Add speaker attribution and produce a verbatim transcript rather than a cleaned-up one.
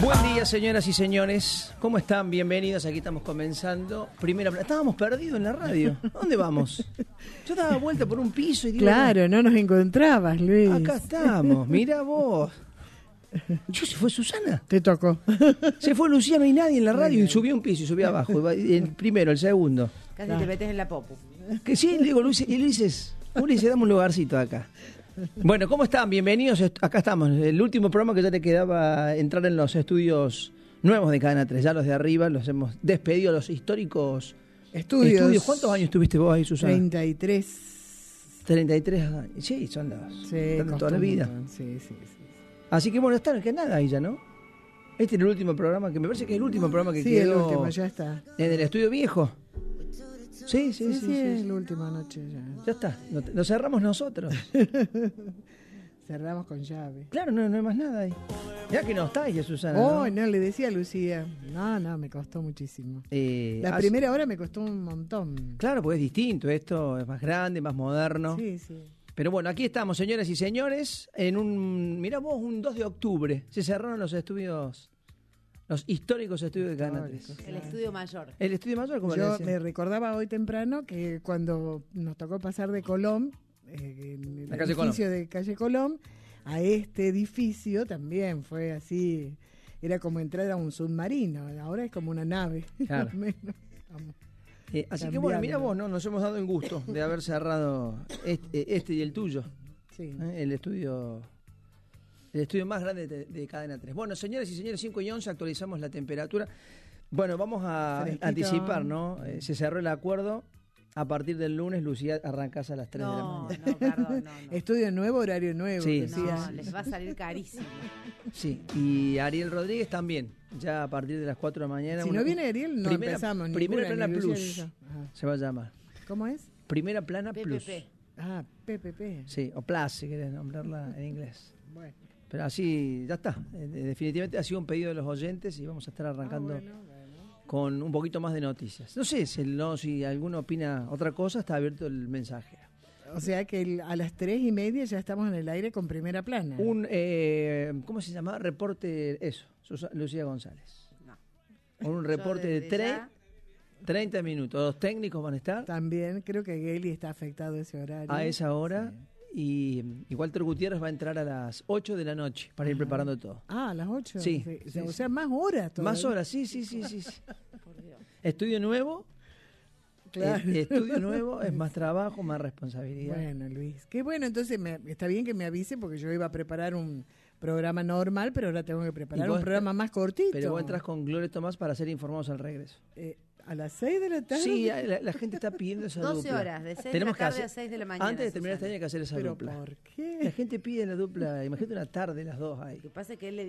Speaker 1: Buen día, señoras y señores. ¿Cómo están? Bienvenidos. Aquí estamos comenzando. Primera, estábamos perdidos en la radio. ¿Dónde vamos? Yo daba vuelta por un piso y digo,
Speaker 2: claro, no nos encontrabas, Luis.
Speaker 1: acá estamos. Mira vos. Yo, ¿se fue Susana?
Speaker 2: Te tocó.
Speaker 1: Se fue Luciano y nadie en la radio y subió un piso y subió abajo. El primero, el segundo.
Speaker 3: Casi ah. te metes en la popu.
Speaker 1: Que sí, le digo, Luis, y Luis, Ulises, dame un lugarcito acá. Bueno, ¿cómo están? Bienvenidos. Acá estamos. El último programa que ya te quedaba entrar en los estudios nuevos de Cadena tres. Ya los de arriba los hemos despedido, los históricos
Speaker 2: estudios.
Speaker 1: estudios. ¿Cuántos años tuviste vos ahí, Susana?
Speaker 2: treinta y tres.
Speaker 1: treinta y tres años. Sí, son los
Speaker 2: sí,
Speaker 1: de toda la vida.
Speaker 2: Sí, sí, sí.
Speaker 1: Así que bueno, está, que nada ahí ya, ¿no? Este es el último programa, que me parece que es el último programa que
Speaker 2: sí,
Speaker 1: quedó.
Speaker 2: Sí, el último, ya está.
Speaker 1: En el estudio viejo. Sí, sí, sí.
Speaker 2: Sí,
Speaker 1: sí,
Speaker 2: sí,
Speaker 1: sí,
Speaker 2: es
Speaker 1: sí.
Speaker 2: la última noche ya.
Speaker 1: Ya está, lo cerramos nosotros.
Speaker 2: Cerramos con llave.
Speaker 1: Claro, no, no hay más nada ahí. Ya que no está ella, Susana.
Speaker 2: Oh,
Speaker 1: ¿no?
Speaker 2: no, le decía a Lucía. No, no, me costó muchísimo.
Speaker 1: Eh,
Speaker 2: la
Speaker 1: hace...
Speaker 2: primera hora me costó un montón.
Speaker 1: Claro, porque es distinto, esto es más grande, más moderno.
Speaker 2: Sí, sí.
Speaker 1: Pero bueno, aquí estamos, señoras y señores, en un, mirá vos, un dos de octubre, se cerraron los estudios, los históricos estudios de Cadena tres.
Speaker 3: El estudio mayor.
Speaker 1: El estudio mayor, como
Speaker 2: Yo
Speaker 1: le decía.
Speaker 2: me recordaba hoy temprano que cuando nos tocó pasar de Colón, eh, en el
Speaker 1: La calle
Speaker 2: edificio
Speaker 1: Colón.
Speaker 2: de calle Colón, a este edificio también fue así, era como entrar a un submarino, ahora es como una nave.
Speaker 1: Claro.
Speaker 2: Vamos.
Speaker 1: Eh, así que bueno, mira vos, ¿no? Nos hemos dado el gusto de haber cerrado este, este y el tuyo.
Speaker 2: Sí.
Speaker 1: ¿eh? El estudio el estudio más grande de, de Cadena tres. Bueno, señores y señores, cinco y once, actualizamos la temperatura. Bueno, vamos a
Speaker 2: Fresquito.
Speaker 1: anticipar, ¿no? Eh, se cerró el acuerdo. A partir del lunes, Lucía, arrancás a las tres
Speaker 3: no,
Speaker 1: de la mañana.
Speaker 3: No, perdón, no, no.
Speaker 2: Estudio nuevo, horario nuevo.
Speaker 1: Sí.
Speaker 3: No, les va a salir carísimo.
Speaker 1: Sí, y Ariel Rodríguez también, ya a partir de las cuatro de la mañana.
Speaker 2: Si
Speaker 1: una,
Speaker 2: no viene Ariel, no
Speaker 1: primera,
Speaker 2: empezamos.
Speaker 1: Primera
Speaker 2: ninguna,
Speaker 1: Plana
Speaker 2: ni
Speaker 1: Plus, se va a llamar.
Speaker 2: ¿Cómo es?
Speaker 1: Primera Plana
Speaker 3: P P
Speaker 1: Plus.
Speaker 3: P.
Speaker 2: Ah, P P P.
Speaker 1: Sí, o Plus, si querés nombrarla en inglés.
Speaker 2: Bueno.
Speaker 1: Pero así, ya está. Eh, definitivamente ha sido un pedido de los oyentes y vamos a estar arrancando
Speaker 2: Ah, bueno, bueno.
Speaker 1: con un poquito más de noticias. No sé si, no, si alguno opina otra cosa, está abierto el mensaje.
Speaker 2: O sea que el, a las tres y media ya estamos en el aire con Primera Plana.
Speaker 1: Un, eh, ¿cómo se llama? Reporte, eso, Susa, Lucía González.
Speaker 3: No.
Speaker 1: Con un reporte de tre- treinta minutos. Los técnicos van a estar
Speaker 2: También creo que Geli está afectado a ese horario.
Speaker 1: a esa hora.
Speaker 2: Sí.
Speaker 1: Y, y Walter Gutiérrez va a entrar a las ocho de la noche para ir
Speaker 2: Ajá.
Speaker 1: preparando todo.
Speaker 2: Ah, a las ocho.
Speaker 1: Sí,
Speaker 2: Sí,
Speaker 1: sí,
Speaker 2: o
Speaker 1: sí.
Speaker 2: sea, más horas todavía.
Speaker 1: Más horas, sí, sí, sí, sí. sí.
Speaker 3: Por Dios.
Speaker 1: Estudio nuevo.
Speaker 2: Claro.
Speaker 1: Eh, estudio nuevo es más trabajo, más responsabilidad.
Speaker 2: Bueno, Luis. Qué bueno, entonces me, está bien que me avise porque yo iba a preparar un programa normal, pero ahora tengo que preparar un programa más cortito.
Speaker 1: Pero vos entras con Gloria Tomás para ser informados al regreso.
Speaker 2: Eh, ¿A las seis de la tarde?
Speaker 1: Sí, la, la gente está pidiendo esa
Speaker 3: doce
Speaker 1: dupla.
Speaker 3: horas, de seis
Speaker 1: Tenemos
Speaker 3: de la
Speaker 1: que
Speaker 3: tarde
Speaker 1: hacer-
Speaker 3: a seis de la mañana.
Speaker 1: Antes de terminar este
Speaker 3: Susana.
Speaker 1: año hay que hacer esa
Speaker 2: ¿Pero
Speaker 1: dupla.
Speaker 2: por qué?
Speaker 1: La gente pide la dupla, imagínate una tarde las dos ahí.
Speaker 3: Lo que pasa es que él le